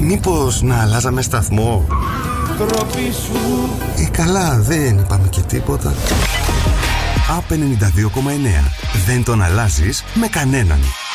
Μήπως να αλλάζαμε σταθμό? Καλά, δεν είπαμε και τίποτα. Α, 92,9. Δεν τον αλλάζεις με κανέναν.